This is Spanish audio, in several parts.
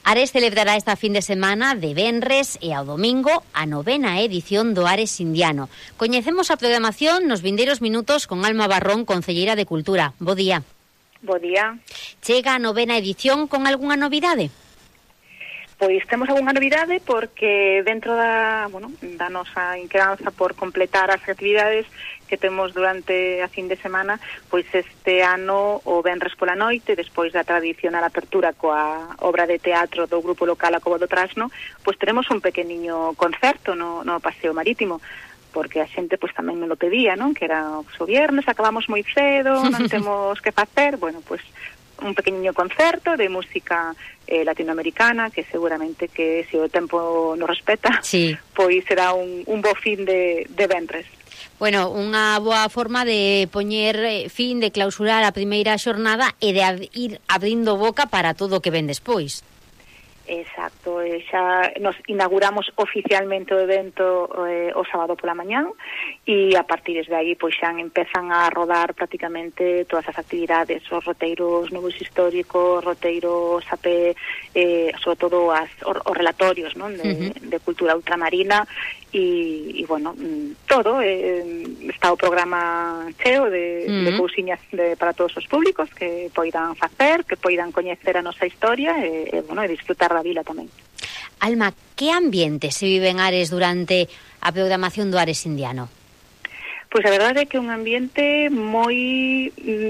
Ares celebrará esta fin de semana de venres e ao domingo a 9ª edición do Ares Indiano. Coñecemos a programación nos vindeiros minutos con Alma Barrón, concelleira de Cultura. Bo día. Bo día. Chega a 9ª edición con algunha novidade? Pois temos algunha novidade porque dentro da nosa inquedanza por completar as actividades que temos durante a fin de semana, pois este ano o venres pola noite, despois da tradicional apertura coa obra de teatro do grupo local A Cova do Trasno, pois teremos un pequeniño concerto no Paseo Marítimo, porque a xente pois tamén me lo pedía, non? Que era o viernes, acabamos moi cedo, non temos que facer, bueno, pois un pequeniño concerto de música latinoamericana, que seguramente que se o tempo nos respeta, sí, pois será un bo fin de venres. Bueno, unha boa forma de poñer fin, de clausurar a primeira xornada e de ir abrindo boca para todo o que ven despois. Exacto, xa nos inauguramos oficialmente o evento o sábado pola mañán e a partir de aí pois xa empezan a rodar prácticamente todas as actividades, os roteiros novos históricos, roteiros AP, sobre todo os relatorios, non? De cultura ultramarina e bueno, todo está o programa cheo de cousiñas para todos os públicos que poidan facer, que poidan coñecer a nosa historia e disfrutar da vila tamén. Alma, que ambiente se vive en Ares durante a programación do Ares Indiano? Pois a verdade é que é un ambiente moi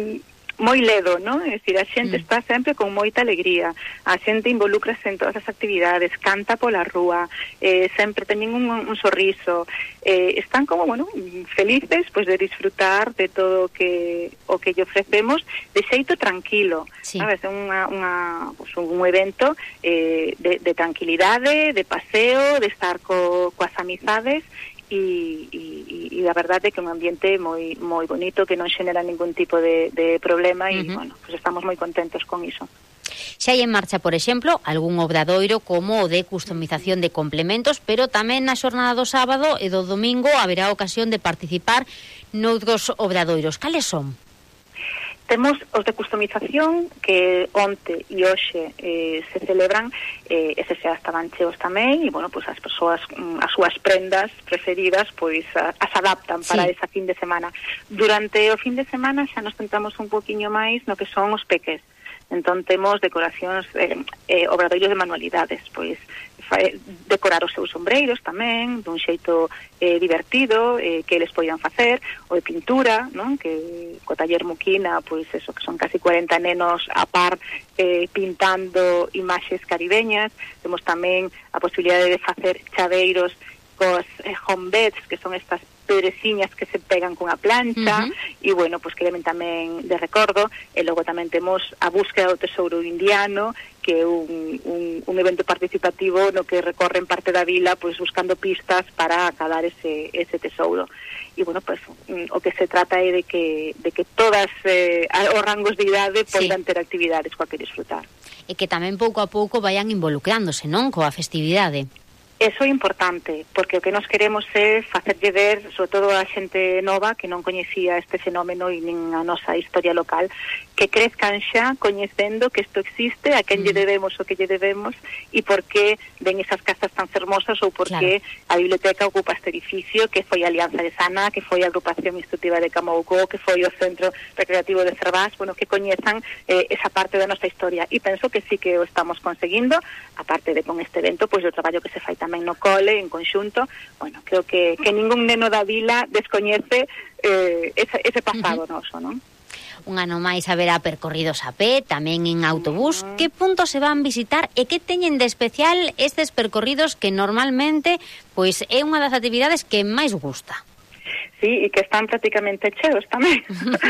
ledo, non? É dicir, a xente está sempre con moita alegría, a xente involúcrase en todas as actividades, canta pola rúa, sempre teñen un sorriso, están como, felices pois de disfrutar de todo o que lle ofrecemos de xeito tranquilo, sí. Sabes? É un evento de tranquilidade, de paseo, de estar coas amizades, e a verdade é que é un ambiente moi bonito, que non xenera ningún tipo de problema e, pues estamos moi contentos con iso. Xa hai en marcha, por exemplo, algún obradoiro como o de customización de complementos, pero tamén na xornada do sábado e do domingo haberá ocasión de participar noutros obradoiros. Cales son? Temos os de customización que onte e hoxe se celebran, eses xa estaban cheos tamén, e pues as persoas as súas prendas preferidas pois as adaptan para esa fin de semana. Durante o fin de semana xa nos centramos un poquinho máis no que son os peques. Entón temos decoracións, obradoiros de manualidades, pois decorar os seus sombreiros tamén dun xeito divertido, que eles poidan facer, o de pintura, non? Que co taller Muquina, pois eso, que son casi 40 nenos a par pintando imaxes caribeñas. Temos tamén a posibilidade de facer chaveiros cos home beds, que son estas pedreciñas que se pegan cunha plancha, e pues queden tamén de recordo. E logo tamén temos a búsqueda do tesouro indiano, que é un evento participativo no que recorren parte da vila pues buscando pistas para acadar ese tesouro. E pues o que se trata é de que todas os rangos de idade poidan ter actividades coa que disfrutar. E que tamén pouco a pouco vayan involucrándose, non, coa festividade. Eso é importante, porque o que nos queremos é facerlle ver, sobre todo a xente nova que non coñecía este fenómeno e nin a nosa historia local, que crezcan xa coñecendo que isto existe, a quen lle debemos o que lle debemos e por que ven esas casas tan fermosas ou por que a biblioteca ocupa este edificio, que foi a Alianza de Sana, que foi a Agrupación Instructiva de Camouco, que foi o Centro Recreativo de Cervás, que coñezan esa parte da nosa historia. E penso que sí que o estamos conseguindo, aparte de con este evento, pois o traballo que se fai tamén no cole, en conxunto. Creo que ningún neno da vila descoñece ese pasado noso, non? Un ano máis haberá percorridos a pé, tamén en autobús. Que puntos se van visitar e que teñen de especial estes percorridos que normalmente pois é unha das actividades que máis gusta? Sí, e que están prácticamente cheos tamén.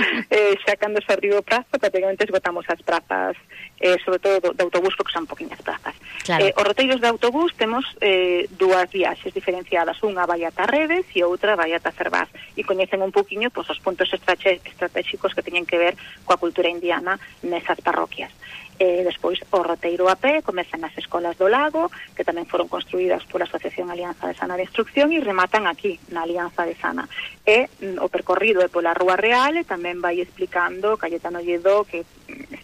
Xa cando se abriu o prazo, prácticamente esgotamos as prazas, sobre todo do autobús, porque son poquinhas prazas. Claro. Os roteiros de autobús temos dúas viaxes diferenciadas, unha vai ata Redes e outra vai ata Cervás, e coñecen un poquinho os puntos estratégicos que teñen que ver coa cultura indiana nesas parroquias. Despois o roteiro a pé comezan nas escolas do Lago, que tamén foron construídas pola Asociación Alianza de Sana de Instrucción, e rematan aquí na Alianza de Sana. O percorrido é pola Rúa Real, e tamén vai explicando Cayetano Lledó, que este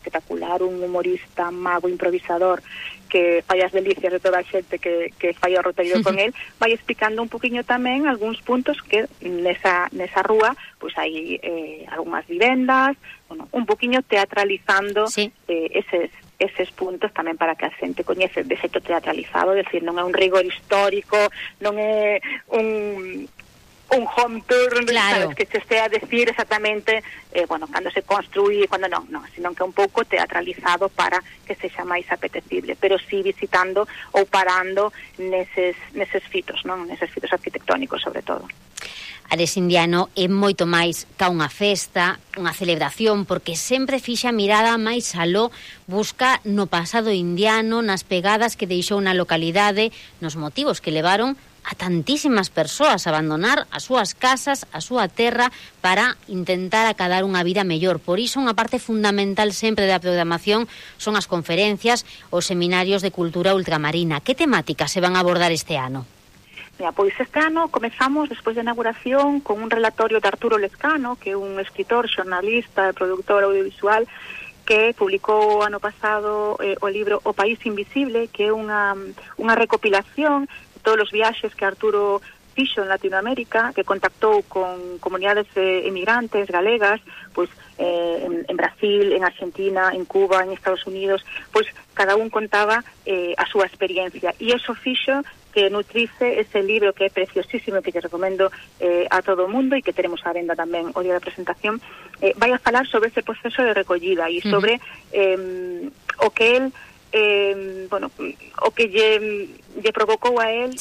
espectacular, un humorista, mago, improvisador, que fai as delicias de toda a xente que fai o roteiro con él, vai explicando un poquinho tamén algúns puntos que nesa rúa pois hai algunhas vivendas, bueno, un poquinho teatralizando eses puntos tamén para que a xente coñece de xeito teatralizado, é dicir, non é un rigor histórico, non é un home tour, claro, sabes, que se estea a decir exactamente cando se construí, cando non, sino que é un pouco teatralizado para que sexa máis apetecible, pero sí visitando ou parando neses fitos, non? Neses fitos arquitectónicos, sobre todo. Ares Indiano é moito máis ca unha festa, unha celebración, porque sempre fixa a mirada máis aló, busca no pasado indiano, nas pegadas que deixou na localidade, nos motivos que levaron a tantísimas persoas a abandonar as súas casas, a súa terra, para intentar acadar unha vida mellor. Por iso, unha parte fundamental sempre da programación son as conferencias, os seminarios de cultura ultramarina. Que temáticas se van a abordar este ano? Mira, pois este ano comezamos, despois da inauguración, con un relatorio de Arturo Lezcano, que é un escritor, xornalista e produtor audiovisual, que publicou ano pasado o libro O País Invisible, que é unha recopilación de todos os viaxes que Arturo fixo en Latinoamérica, que contactou con comunidades emigrantes galegas, pois en Brasil, en Argentina, en Cuba, en Estados Unidos, pois cada un contaba a súa experiencia, e iso fixo que nutrice ese libro que é preciosísimo, que te recomendo a todo o mundo, e que teremos a venda tamén o día da presentación. Vai a falar sobre ese proceso de recollida e sobre o que el o que lle provocou a él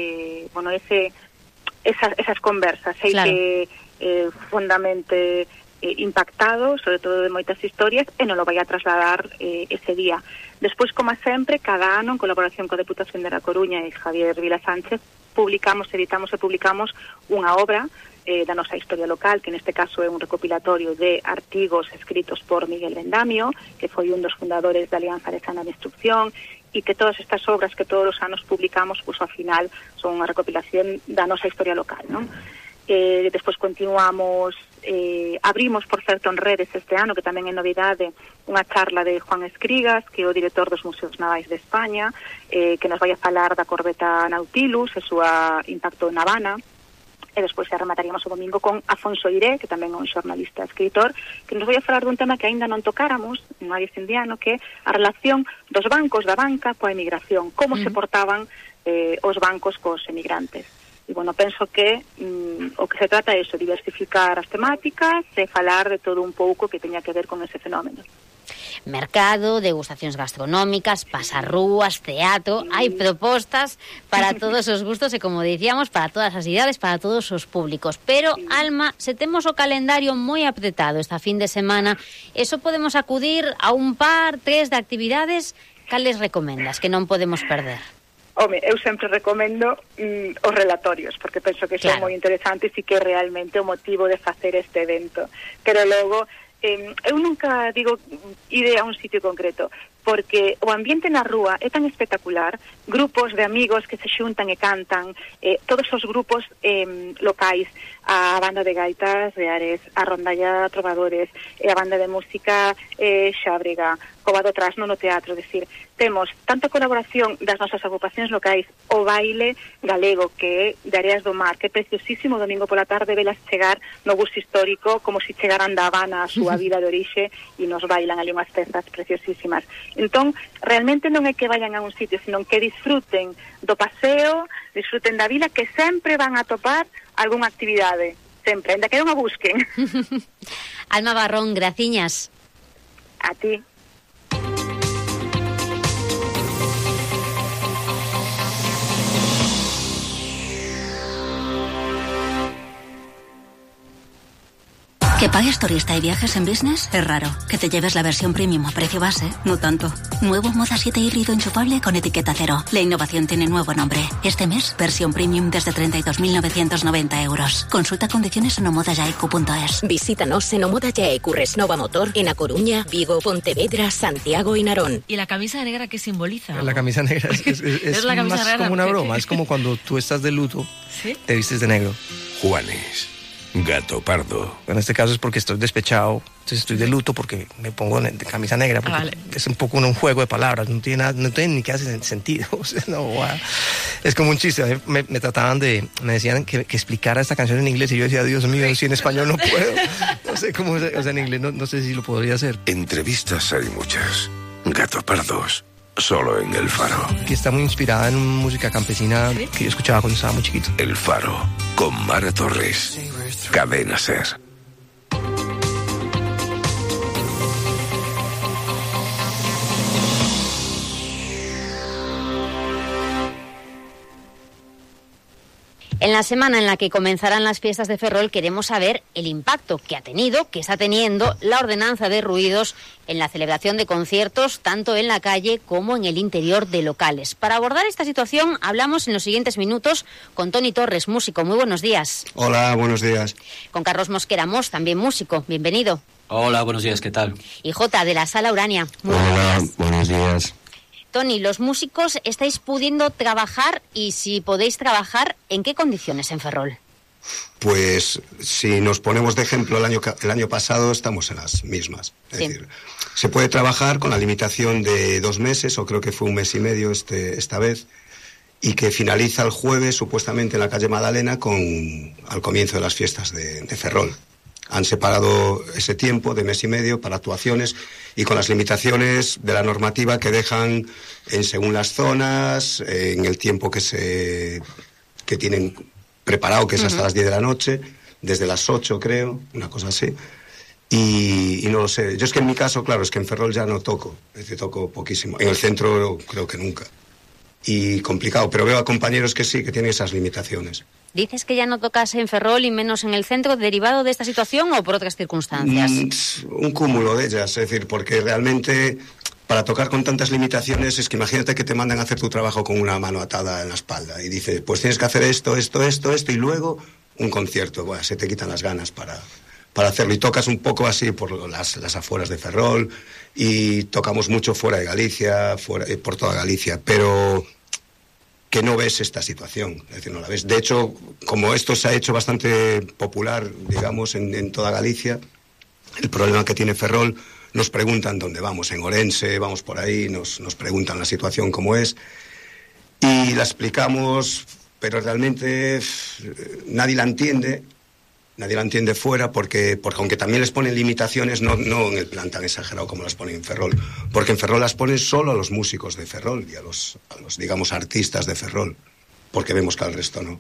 esas conversas, claro, que fundamente impactado, sobre todo de moitas historias, e non lo vai a trasladar ese día. Despois, como sempre, cada ano, en colaboración coa Deputación de La Coruña e Javier Vila Sánchez, editamos e publicamos unha obra da nosa historia local, que neste caso é un recopilatorio de artigos escritos por Miguel Vendamio, que foi un dos fundadores da Alianza Arexana de Instrucción, e que todas estas obras que todos os anos publicamos, pois ao final son unha recopilación da nosa historia local, non? Despois continuamos, abrimos, por certo, en redes este ano, que tamén é novidade, unha charla de Juan Escrigas, que é o director dos Museos Navais de España, que nos vai a falar da corbeta Nautilus e súa impacto na Habana. E despois remataríamos o domingo con Afonso Iré, que tamén é un xornalista e escritor, que nos vai a falar dun tema que aínda non tocáramos, en Ares Indiano, que é a relación dos bancos, da banca, coa emigración, como se portaban os bancos cos emigrantes. E, bueno, penso que o que se trata é iso, diversificar as temáticas e falar de todo un pouco que teña que ver con ese fenómeno. Mercado, degustacións gastronómicas, pasarrúas, teatro, hai propostas para todos os gustos e, como dicíamos, para todas as idades, para todos os públicos. Pero, Alma, se temos o calendario moi apretado esta fin de semana, eso podemos acudir a un par, 3 de actividades, cales recomendas que non podemos perder? Home, eu sempre recomendo os relatorios, porque penso que son moi interesantes e que é realmente o motivo de facer este evento. Pero logo, eu nunca digo ide a un sitio concreto, porque o ambiente na rúa é tan espectacular, grupos de amigos que se xuntan e cantan, todos os grupos locais, a banda de gaitas de Ares, a rondalla Trovadores, e a banda de música Xábrega, Covado Trasno no teatro, decir, temos tanta colaboración das nosas agrupacións locais, o baile galego, que é de Areas do Mar, que é preciosísimo, domingo pola tarde velas chegar no bus histórico, como se chegaran da Habana a súa vida de orixe, e nos bailan ali unhas pezas preciosísimas. Entón, realmente non é que vayan a un sitio, sino que disfruten do paseo, disfruten da vila, que sempre van a topar algunha actividade, sempre, ainda que non a busquen. Alma Barrón, graciñas. A ti. Que pagues turista y viajes en business es raro. Que te lleves la versión premium a precio base, no tanto. Nuevo Moda 7 híbrido enchufable con etiqueta cero. La innovación tiene nuevo nombre. Este mes, versión premium desde 32.990 euros. Consulta condiciones en omodayaicu.es. Visítanos en Omoda Yaecu Resnova Motor en A Coruña, Vigo, Pontevedra, Santiago y Narón. ¿Y la camisa negra qué simboliza? La camisa negra es la camisa más negra, como una broma. Es como cuando tú estás de luto, ¿sí? Te vistes de negro. Juanes. Gato Pardo. En este caso es porque estoy despechado, entonces estoy de luto porque me pongo de camisa negra, porque vale. es un poco un juego de palabras, no tiene ni que hace sentido. O sea, no, es como un chiste. Me decían que explicara esta canción en inglés y yo decía, Dios mío, si en español no puedo. No sé cómo, o sea, en inglés no sé si lo podría hacer. Entrevistas hay muchas. Gato Pardos, solo en El Faro. Que está muy inspirada en música campesina que yo escuchaba cuando estaba muy chiquito. El Faro, con Mara Torres. Cadena Ser. En la semana en la que comenzarán las fiestas de Ferrol queremos saber el impacto que ha tenido, que está teniendo la ordenanza de ruidos en la celebración de conciertos, tanto en la calle como en el interior de locales. Para abordar esta situación hablamos en los siguientes minutos con Toni Torres, músico. Muy buenos días. Hola, buenos días. Con Carlos Mosquera Mos, también músico. Bienvenido. Hola, buenos días, ¿qué tal? Y Jota, de la Sala Urania. Muy Hola, buenos días. Toni, los músicos estáis pudiendo trabajar y si podéis trabajar, ¿en qué condiciones en Ferrol? Pues si nos ponemos de ejemplo el año pasado estamos en las mismas. Es decir, se puede trabajar con la limitación de 2 meses, o creo que fue 1 mes y medio esta vez, y que finaliza el jueves supuestamente en la calle Magdalena al comienzo de las fiestas de Ferrol. Han separado ese tiempo de 1 mes y medio para actuaciones y con las limitaciones de la normativa que dejan según las zonas, en el tiempo que tienen preparado, que es hasta las 10 de la noche, desde las 8 creo, una cosa así. Y no lo sé. Yo es que en mi caso, claro, es que en Ferrol ya no toco, es decir, toco poquísimo. En el centro creo que nunca. Y complicado, pero veo a compañeros que sí, que tienen esas limitaciones. ¿Dices que ya no tocas en Ferrol y menos en el centro derivado de esta situación o por otras circunstancias? Un cúmulo de ellas, es decir, porque realmente para tocar con tantas limitaciones es que imagínate que te mandan a hacer tu trabajo con una mano atada en la espalda y dices, pues tienes que hacer esto y luego un concierto. Bueno, se te quitan las ganas para hacerlo y tocas un poco así por las afueras de Ferrol y tocamos mucho fuera de Galicia, por toda Galicia, pero que no ves esta situación, es decir, no la ves. De hecho, como esto se ha hecho bastante popular, digamos, en toda Galicia, el problema que tiene Ferrol, nos preguntan dónde vamos, en Orense, vamos por ahí, nos preguntan la situación cómo es, y la explicamos, pero realmente nadie la entiende fuera, porque aunque también les ponen limitaciones, no en el plan tan exagerado como las ponen en Ferrol, porque en Ferrol las ponen solo a los músicos de Ferrol y a los digamos, artistas de Ferrol, porque vemos que al resto no.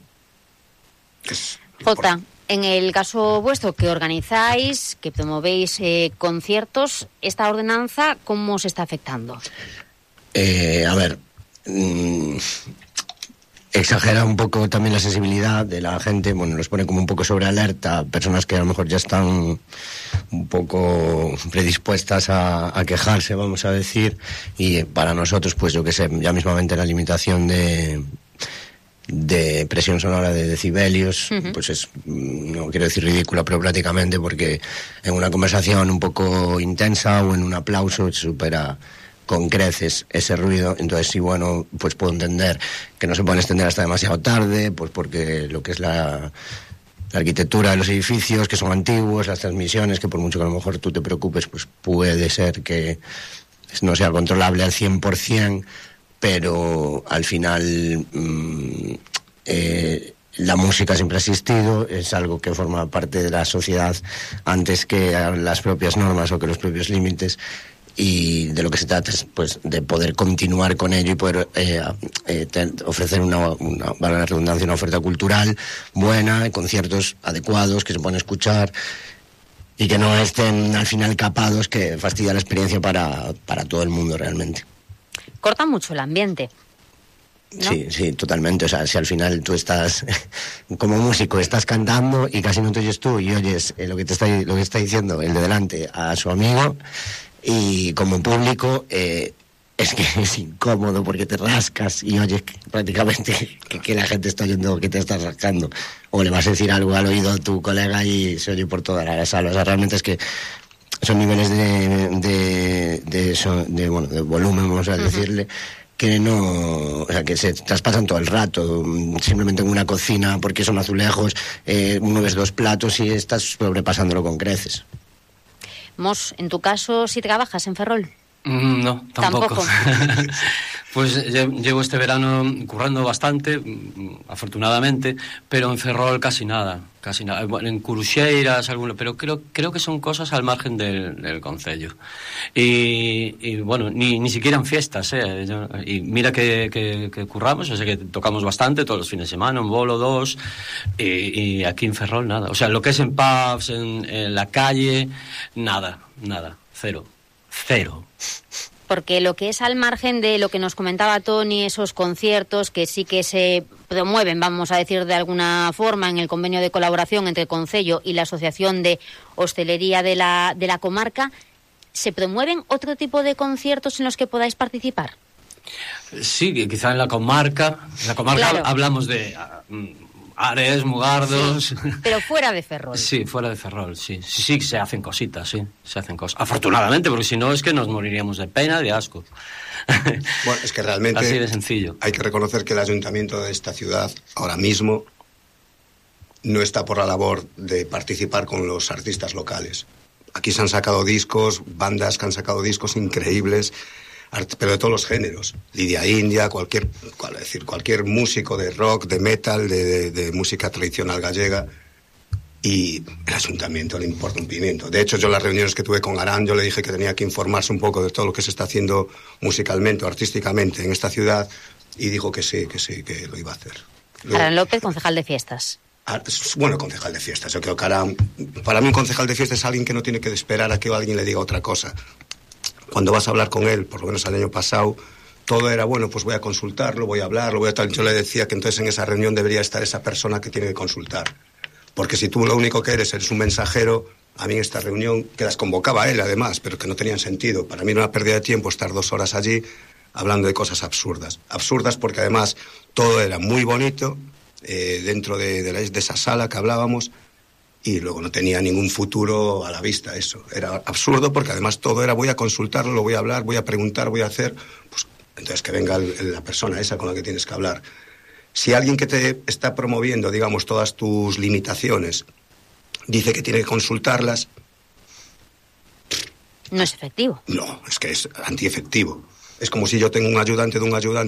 Jota, en el caso vuestro, que organizáis, que promovéis conciertos, ¿esta ordenanza cómo se está afectando? A ver, exagera un poco también la sensibilidad de la gente, bueno, los pone como un poco sobre alerta, personas que a lo mejor ya están un poco predispuestas a quejarse, vamos a decir, y para nosotros, pues yo que sé, ya mismamente la limitación de presión sonora de decibelios, pues es, no quiero decir ridícula, pero prácticamente, porque en una conversación un poco intensa o en un aplauso se supera con creces ese ruido. Entonces sí, bueno, pues puedo entender que no se pueden extender hasta demasiado tarde, pues porque lo que es la arquitectura de los edificios, que son antiguos, las transmisiones, que por mucho que a lo mejor tú te preocupes, pues puede ser que no sea controlable al 100%, pero al final la música siempre ha existido, es algo que forma parte de la sociedad antes que las propias normas o que los propios límites, y de lo que se trata es, pues, de poder continuar con ello y poder ofrecer para la redundancia, una oferta cultural buena, conciertos adecuados que se puedan escuchar y que no estén al final capados, que fastidia la experiencia para todo el mundo realmente. Corta mucho el ambiente, ¿no? Sí, totalmente. O sea, si al final tú estás como músico, estás cantando y casi no te oyes tú y oyes lo que está diciendo el de delante a su amigo, y como público es que es incómodo porque te rascas y oyes prácticamente que la gente está oyendo que te estás rascando, o le vas a decir algo al oído a tu colega y se oye por toda la sala. O sea, realmente es que son niveles de volumen, vamos a decirle, que no, o sea, que se traspasan todo el rato, simplemente en una cocina, porque son azulejos, mueves 2 platos y estás sobrepasándolo con creces. Mos, en tu caso, ¿sí trabajas en Ferrol? No, tampoco. Pues llevo este verano currando bastante, afortunadamente, pero en Ferrol casi nada. En Curuxeiras, pero creo que son cosas al margen del concello. Y bueno, ni siquiera en fiestas, y mira que curramos, o sea que tocamos bastante todos los fines de semana, un bolo, 2, y aquí en Ferrol nada. O sea, lo que es en pubs, en la calle, nada, cero. Porque lo que es al margen de lo que nos comentaba Toni, esos conciertos que sí que se promueven, vamos a decir de alguna forma, en el convenio de colaboración entre el Concello y la Asociación de Hostelería de la comarca, ¿se promueven otro tipo de conciertos en los que podáis participar? Sí, quizá en la comarca. En la comarca claro. Hablamos de Ares, Mugardos... Sí, pero fuera de Ferrol. Sí, fuera de Ferrol, sí. Sí, se hacen cositas, sí. Se hacen cosas. Afortunadamente, porque si no es que nos moriríamos de pena, de asco. Bueno, es que realmente... Así de sencillo. Hay que reconocer que el ayuntamiento de esta ciudad, ahora mismo, no está por la labor de participar con los artistas locales. Aquí se han sacado discos, bandas que han sacado discos increíbles... pero de todos los géneros, Lidia India, cualquier músico de rock, de metal, de música tradicional gallega, y el ayuntamiento le importa un pimiento. De hecho, yo en las reuniones que tuve con Arán, yo le dije que tenía que informarse un poco de todo lo que se está haciendo musicalmente o artísticamente en esta ciudad, y dijo que sí, que lo iba a hacer. Arán López, concejal de fiestas. Bueno, concejal de fiestas. Yo creo que Arán, para mí un concejal de fiestas es alguien que no tiene que esperar a que alguien le diga otra cosa. Cuando vas a hablar con él, por lo menos el año pasado, todo era, bueno, pues voy a consultarlo, voy a hablarlo, tal. Yo le decía que entonces en esa reunión debería estar esa persona que tiene que consultar. Porque si tú lo único que eres un mensajero, a mí en esta reunión, que las convocaba él además, pero que no tenían sentido. Para mí era una pérdida de tiempo estar 2 horas allí hablando de cosas absurdas. Absurdas porque además todo era muy bonito dentro de esa sala que hablábamos, y luego no tenía ningún futuro a la vista eso. Era absurdo porque además todo era voy a consultarlo, lo voy a hablar, voy a preguntar, voy a hacer... Pues entonces que venga la persona esa con la que tienes que hablar. Si alguien que te está promoviendo, digamos, todas tus limitaciones, dice que tiene que consultarlas... No es efectivo. No, es que es antiefectivo. Es como si yo tengo un ayudante,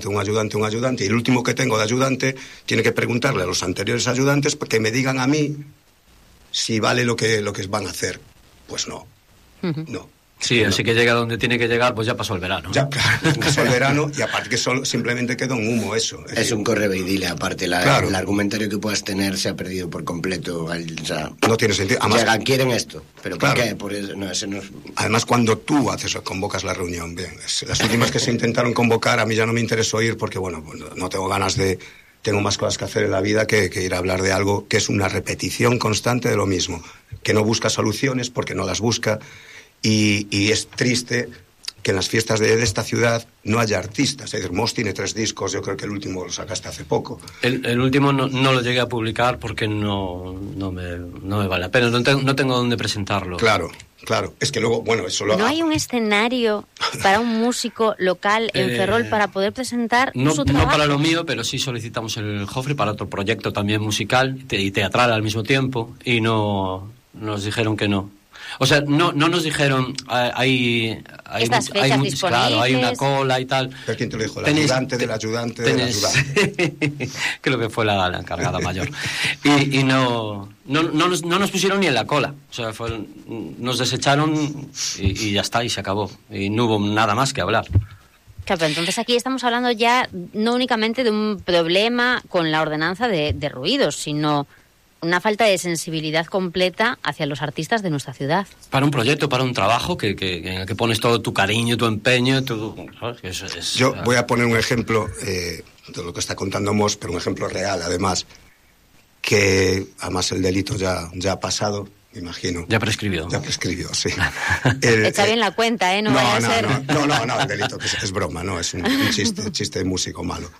y el último que tengo de ayudante tiene que preguntarle a los anteriores ayudantes que me digan a mí si vale lo que van a hacer. Pues no. No. Sí, así que llega donde tiene que llegar, pues ya pasó el verano. Ya pasó el verano, y aparte que simplemente quedó un humo eso. Es un correveidile, aparte. Claro. El argumentario que puedas tener se ha perdido por completo. O sea, no tiene sentido. Además, quieren esto. ¿Pero por qué? Por eso, no, ese no es... Además, cuando tú convocas la reunión, bien, las últimas que se intentaron convocar, a mí ya no me interesó ir porque, bueno, no tengo ganas de... Tengo más cosas que hacer en la vida que ir a hablar de algo que es una repetición constante de lo mismo, que no busca soluciones porque no las busca, y es triste que en las fiestas de esta ciudad no haya artistas. Es decir, Mos tiene 3 discos, yo creo que el último lo sacaste hace poco. El último no lo llegué a publicar porque no me vale la pena, no tengo dónde presentarlo. Claro, es que luego, bueno, eso lo... ¿No hay un escenario para un músico local en Ferrol para poder presentar su trabajo? No para lo mío, pero sí solicitamos el Jofre para otro proyecto también musical y teatral al mismo tiempo, y no nos dijeron que no. O sea, no nos dijeron hay estas fechas disponibles. Claro, hay una cola y tal. ¿Pero quién te lo dijo? ¿El ayudante del ayudante del ayudante? Creo que fue la encargada mayor. Y no nos pusieron ni en la cola. O sea, nos desecharon y ya está, y se acabó. Y no hubo nada más que hablar. Claro, pero entonces aquí estamos hablando ya no únicamente de un problema con la ordenanza de ruidos, sino una falta de sensibilidad completa hacia los artistas de nuestra ciudad. Para un proyecto, para un trabajo en el que pones todo tu cariño, tu empeño, ¿sabes? Yo voy a poner un ejemplo de lo que está contando Mos, pero un ejemplo real, además, que además el delito ya ha pasado, me imagino. Ya prescribió, sí. Echa bien la cuenta, ¿eh? No vaya a ser... No, el delito que es broma, no, es un chiste de músico malo.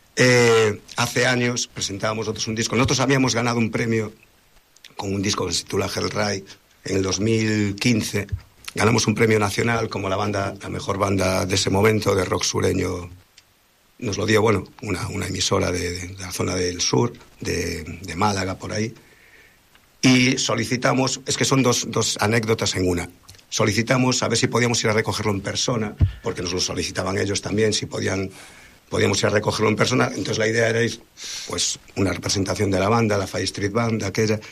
Hace años presentábamos nosotros un disco. Nosotros habíamos ganado un premio con un disco que se titula Hell Ray. En el 2015 ganamos un premio nacional como la mejor banda de ese momento de rock sureño nos lo dio, bueno, una emisora de la zona del sur, de Málaga, por ahí, y solicitamos, es que son dos anécdotas en una. Solicitamos a ver si podíamos ir a recogerlo en persona, porque nos lo solicitaban ellos también, si podíamos ir a recogerlo en persona. Entonces la idea era ir, pues, una representación de la banda, la Fire Street Band, aquella,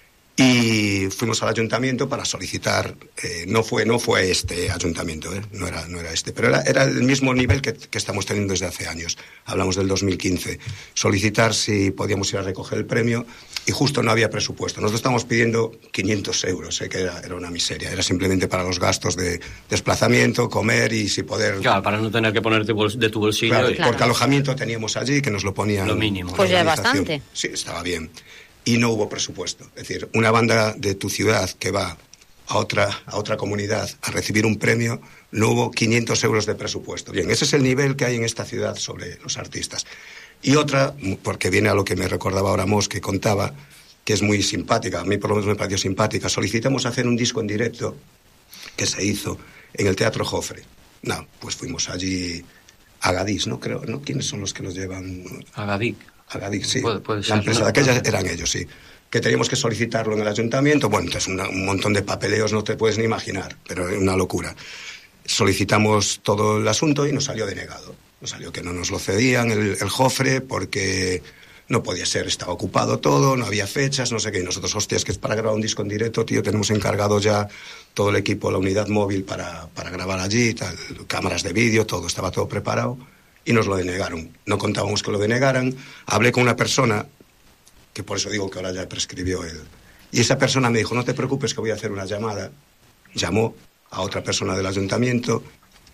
y fuimos al ayuntamiento para solicitar, no fue este ayuntamiento, no era este, pero era el mismo nivel que estamos teniendo desde hace años. Hablamos del 2015. Solicitar si podíamos ir a recoger el premio, y justo no había presupuesto. Nosotros estábamos pidiendo 500 euros, que era una miseria. Era simplemente para los gastos de desplazamiento, comer y si poder... Claro, para no tener que ponerte de tu bolsillo. Claro, porque alojamiento teníamos allí, que nos lo ponían... Lo mínimo. Pues ya es bastante. Sí, estaba bien. Y no hubo presupuesto. Es decir, una banda de tu ciudad que va a otra comunidad a recibir un premio, no hubo 500 euros de presupuesto. Bien, ese es el nivel que hay en esta ciudad sobre los artistas. Y otra, porque viene a lo que me recordaba ahora Mos, que contaba, que es muy simpática, a mí por lo menos me pareció simpática. Solicitamos hacer un disco en directo que se hizo en el Teatro Jofre. No, pues fuimos allí a Gadis, ¿no? Creo, ¿no? ¿Quiénes son los que los llevan? A Gadis. Gadis, sí. Puede ser, la empresa de aquella eran ellos, sí. Que teníamos que solicitarlo en el ayuntamiento. Bueno, entonces un montón de papeleos, no te puedes ni imaginar, pero es una locura. Solicitamos todo el asunto y nos salió denegado. Nos salió que no nos lo cedían el Jofre porque no podía ser, estaba ocupado todo, no había fechas, no sé qué. Y nosotros, hostias, que es para grabar un disco en directo, tío, tenemos encargado ya todo el equipo, la unidad móvil para grabar allí, tal, cámaras de vídeo, todo, estaba todo preparado. Y nos lo denegaron. No contábamos que lo denegaran. Hablé con una persona, que por eso digo que ahora ya prescribió él. Y esa persona me dijo, no te preocupes que voy a hacer una llamada. Llamó a otra persona del ayuntamiento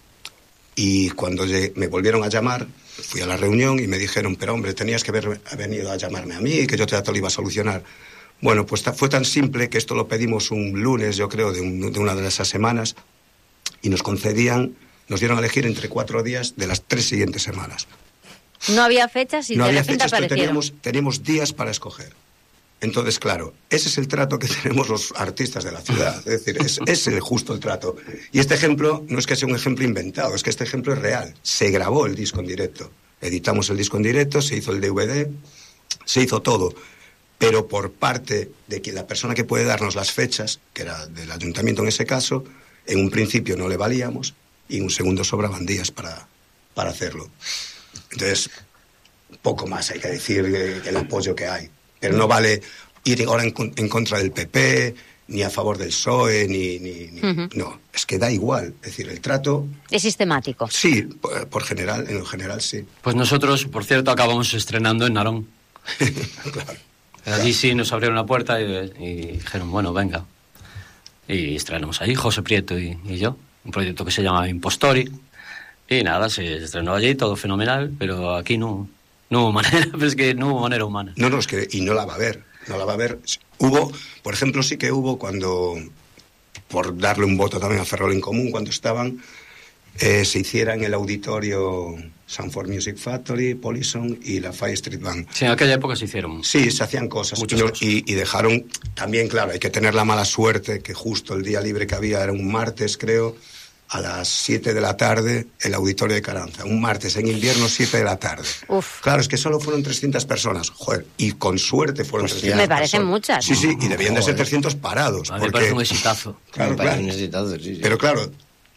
y cuando me volvieron a llamar, fui a la reunión y me dijeron, pero hombre, tenías que haber venido a llamarme a mí, que yo te lo iba a solucionar. Bueno, pues fue tan simple que esto lo pedimos un lunes, yo creo, de una de esas semanas, y nos dieron a elegir entre 4 días de las 3 siguientes semanas. No había fechas y no de había repente fechas, aparecieron. pero teníamos días para escoger. Entonces, claro, ese es el trato que tenemos los artistas de la ciudad. Es decir, es justo el trato. Y este ejemplo no es que sea un ejemplo inventado, es que este ejemplo es real. Se grabó el disco en directo. Editamos el disco en directo, se hizo el DVD, se hizo todo. Pero por parte de la persona que puede darnos las fechas, que era del ayuntamiento en ese caso, en un principio no le valíamos, y en un segundo sobraban días para hacerlo. Entonces, poco más hay que decir el apoyo que hay. Pero no vale ir ahora en contra del PP, ni a favor del PSOE, No, es que da igual. Es decir, el trato... Es sistemático. Sí, en lo general sí. Pues nosotros, por cierto, acabamos estrenando en Narón. Claro. Allí sí nos abrieron la puerta y dijeron, bueno, venga. Y estrenamos ahí, José Prieto y yo. Un proyecto que se llama Impostori, y nada, se estrenó allí, todo fenomenal, pero aquí no hubo manera, pero es que no hubo manera humana. No, es que, y no la va a haber. Hubo, por ejemplo, sí que hubo cuando, por darle un voto también a Ferrol en Común, cuando estaban, se hiciera en el auditorio Sanford Music Factory, Polison y la Fire Street Band. Sí, en aquella época se hicieron. Sí, se hacían cosas. Muchas cosas. Y dejaron, también, claro, hay que tener la mala suerte que justo el día libre que había era un martes, creo, a las 7 de la tarde, el auditorio de Carranza. Un martes en invierno, 7 de la tarde. Uf. Claro, es que solo fueron 300 personas. Joder, y con suerte fueron 300 Me parecen personas. muchas. Sí, y debían de ser 300 parados. Me parece un exitazo. Claro. Un exitazo, sí. Pero claro,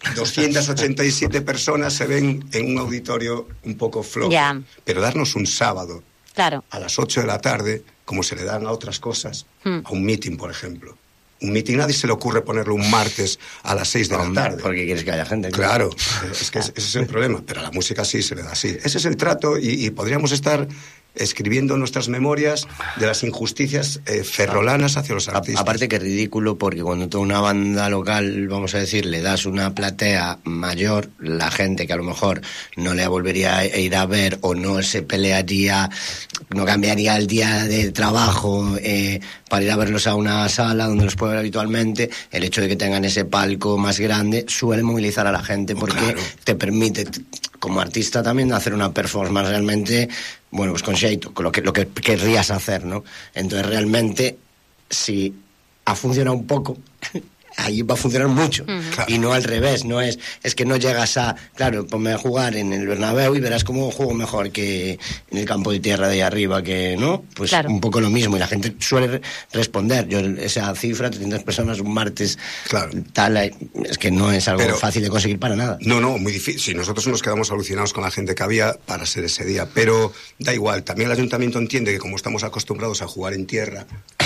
287 personas se ven en un auditorio un poco flojo. Ya. Pero darnos un sábado Claro. a las 8 de la tarde, como se le dan a otras cosas, a un meeting, por ejemplo. Un meeting nadie se le ocurre ponerlo un martes a las 6 de la tarde. Porque quieres que haya gente. Claro, es que ese es el problema. Pero a la música sí se le da así. Ese es el trato y podríamos estar escribiendo nuestras memorias de las injusticias ferrolanas hacia los artistas. Aparte que es ridículo porque cuando tú a una banda local, vamos a decir, le das una platea mayor, la gente que a lo mejor no le volvería a ir a ver o no se pelearía, no cambiaría el día de trabajo para ir a verlos a una sala donde los puede ver habitualmente, el hecho de que tengan ese palco más grande suele movilizar a la gente porque te permite, como artista también, hacer una performance realmente, bueno, pues con xeito, con lo que querrías hacer, ¿no? Entonces realmente, si ha funcionado un poco, ahí va a funcionar mucho. Y no al revés, no es que no llegas a, claro, ponme a jugar en el Bernabéu y verás cómo juego mejor que en el campo de tierra de ahí arriba, que no, pues un poco lo mismo, y la gente suele responder. Yo esa cifra, 300 personas un martes, tal, es que no es algo fácil de conseguir para nada. No, muy difícil. Sí, nosotros nos quedamos alucinados con la gente que había para ser ese día, pero da igual, también el ayuntamiento entiende que como estamos acostumbrados a jugar en tierra,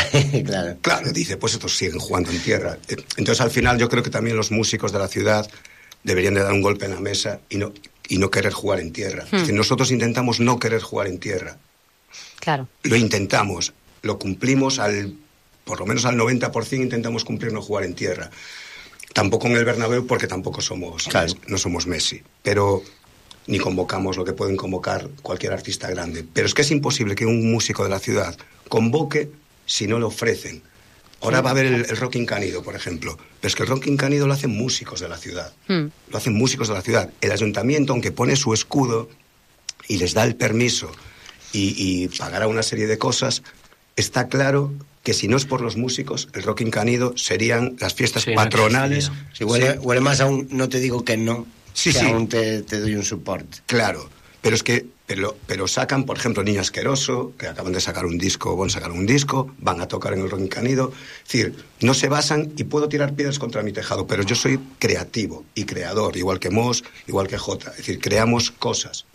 claro, dice, pues estos siguen jugando en tierra. Entonces al final yo creo que también los músicos de la ciudad deberían de dar un golpe en la mesa y no querer jugar en tierra. Es decir, nosotros intentamos no querer jugar en tierra. Claro. Lo intentamos, lo cumplimos por lo menos al 90% intentamos cumplir no jugar en tierra. Tampoco en el Bernabéu porque tampoco no somos Messi, pero ni convocamos lo que pueden convocar cualquier artista grande. Pero es que es imposible que un músico de la ciudad convoque si no le ofrecen. Ahora va a haber el Rock Incanido, por ejemplo. Pero es que el Rock Incanido lo hacen músicos de la ciudad. Lo hacen músicos de la ciudad. El ayuntamiento, aunque pone su escudo y les da el permiso y pagará una serie de cosas, está claro que si no es por los músicos, el Rock Incanido serían las fiestas patronales. Si huele más aún, no te digo que no, aún te doy un soporte. Claro, pero es que pero sacan, por ejemplo, Niño Asqueroso, que acaban de sacar un disco, van a tocar en el Rock Incanido. Es decir, no se basan, y puedo tirar piedras contra mi tejado, pero yo soy creativo y creador, igual que Mos, igual que Jota. Es decir, creamos cosas.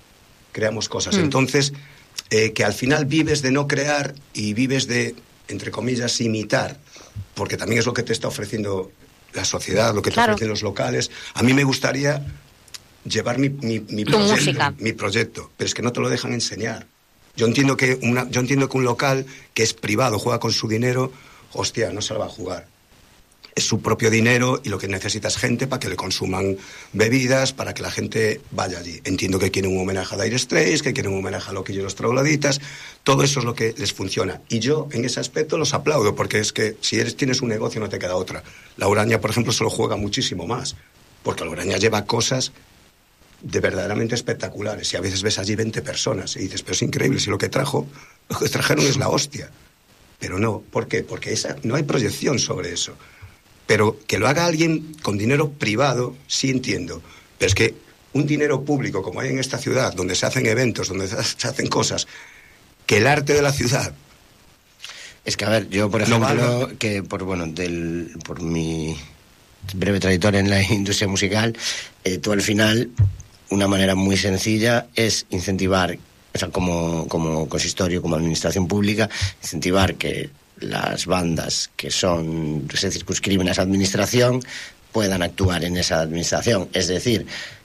Entonces, que al final vives de no crear y vives de, entre comillas, imitar, porque también es lo que te está ofreciendo la sociedad, lo que te ofrecen los locales. A mí me gustaría llevar mi proyecto, pero es que no te lo dejan enseñar. Yo entiendo que un local que es privado, juega con su dinero, hostia, no se lo va a jugar. Es su propio dinero y lo que necesita es gente para que le consuman bebidas, para que la gente vaya allí. Entiendo que quieren un homenaje a Dire Straits, que quieren un homenaje a Loquillo y los Trogloditas. Todo eso es lo que les funciona. Y yo, en ese aspecto, los aplaudo, porque es que si tienes un negocio no te queda otra. La Uraña, por ejemplo, se lo juega muchísimo más, porque la Uraña lleva cosas de verdaderamente espectaculares, y a veces ves allí 20 personas y dices, pero es increíble, si lo que trajeron es la hostia. Pero no, ¿por qué? Porque no hay proyección sobre eso. Pero que lo haga alguien con dinero privado, sí entiendo. Pero es que un dinero público, como hay en esta ciudad, donde se hacen eventos, donde se hacen cosas, que el arte de la ciudad... Es que, a ver, yo, por ejemplo, que por mi breve trayectoria en la industria musical, tú al final, una manera muy sencilla es incentivar, o sea, como consistorio, como administración pública, incentivar que las bandas que se circunscriben a esa administración puedan actuar en esa administración. Es decir,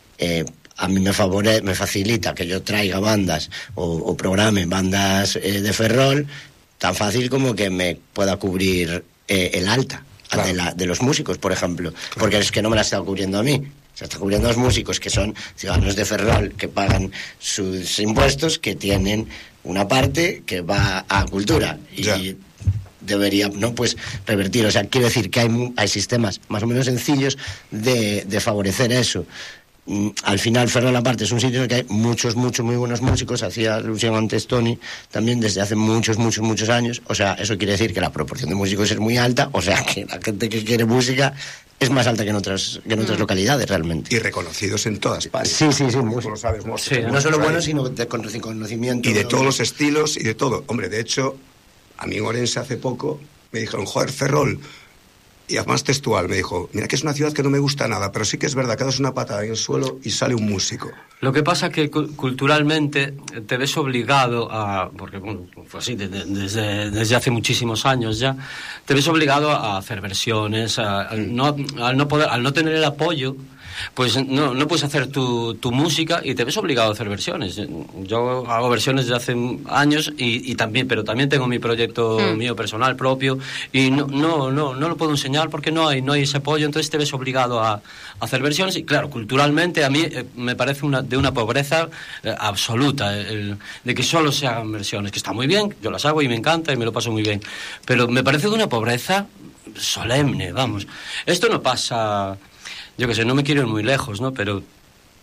a mí me facilita que yo traiga bandas o programe bandas de Ferrol, tan fácil como que me pueda cubrir el alta de los músicos, por ejemplo, porque es que no me la está cubriendo a mí. Se está cubriendo a los músicos que son ciudadanos de Ferrol, que pagan sus impuestos, que tienen una parte que va a cultura y debería, ¿no?, pues revertir. O sea, quiero decir que hay sistemas más o menos sencillos de favorecer eso. Al final, Ferrol, aparte, es un sitio en el que hay muchos muy buenos músicos. Hacía alusión antes Tony, también desde hace muchos años. O sea, eso quiere decir que la proporción de músicos es muy alta. O sea, que la gente que quiere música es más alta que en otras localidades, realmente. Y reconocidos en toda España. Sí. Tú lo sabes, sí, no solo buenos, sino con conocimiento. Y de todos los estilos y de todo. Hombre, de hecho, a mí en Orense hace poco me dijeron, joder, Ferrol... Y además textual, me dijo, mira que es una ciudad que no me gusta nada, pero sí que es verdad que das una patada en el suelo y sale un músico. Lo que pasa es que culturalmente te ves obligado a, porque bueno, fue así desde hace muchísimos años ya, te ves obligado a hacer versiones, al no tener el apoyo, pues no puedes hacer tu música y te ves obligado a hacer versiones. Yo hago versiones desde hace años pero también tengo mi proyecto mío personal propio y no lo puedo enseñar porque no hay ese apoyo, entonces te ves obligado a hacer versiones y claro, culturalmente a mí me parece de una pobreza absoluta de que solo se hagan versiones, que está muy bien, yo las hago y me encanta y me lo paso muy bien, pero me parece de una pobreza solemne, vamos. Esto no pasa... Yo qué sé, no me quiero ir muy lejos, ¿no? Pero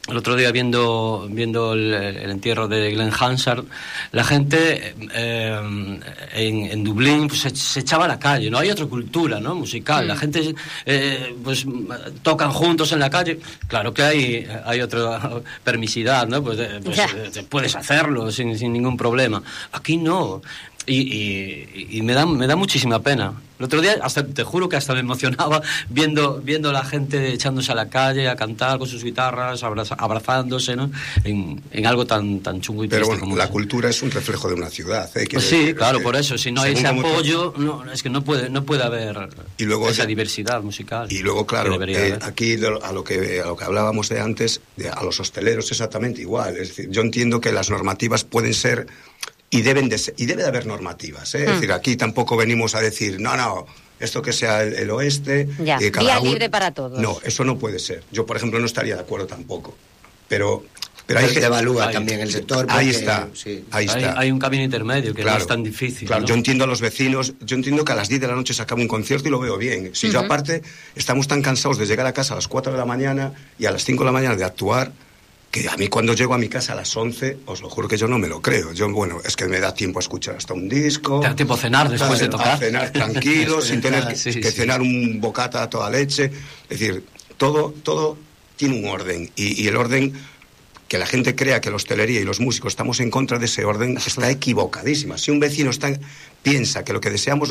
el otro día viendo el entierro de Glenn Hansard, la gente en Dublín pues, se echaba a la calle, no hay otra cultura, ¿no? Musical, la gente pues tocan juntos en la calle, claro que hay otra permisidad, ¿no? Pues puedes hacerlo sin ningún problema, aquí no. Y me da muchísima pena. El otro día, te juro que hasta me emocionaba viendo la gente echándose a la calle a cantar con sus guitarras, abrazándose, ¿no? En algo tan chungo y triste. Pero bueno, la cultura es un reflejo de una ciudad. Pues sí, claro, por eso. Si no hay ese apoyo, es que no puede haber esa diversidad musical. Y luego, claro, aquí a lo que hablábamos de antes, a los hosteleros exactamente igual. Es decir, yo entiendo que las normativas pueden ser... Y debe de haber normativas, ¿eh? Es decir, aquí tampoco venimos a decir, no, esto que sea el oeste... Ya, vía libre para todos. No, eso no puede ser. Yo, por ejemplo, no estaría de acuerdo tampoco. Pero hay que evalúa también el sector. Ahí está, sí. Ahí está. Hay un camino intermedio que no es tan difícil. Claro, ¿no? Yo entiendo a los vecinos, yo entiendo que a las 10 de la noche se acaba un concierto y lo veo bien. Si yo aparte, estamos tan cansados de llegar a casa a las 4 de la mañana y a las 5 de la mañana de actuar... que a mí cuando llego a mi casa a las 11, os lo juro que yo no me lo creo. Es que me da tiempo a escuchar hasta un disco. Te da tiempo a cenar después de tocar. A cenar tranquilo, sin tener que cenar un bocata a toda leche. Es decir, todo tiene un orden. Y el orden, que la gente crea que la hostelería y los músicos estamos en contra de ese orden, está equivocadísima. Si un vecino piensa que lo que deseamos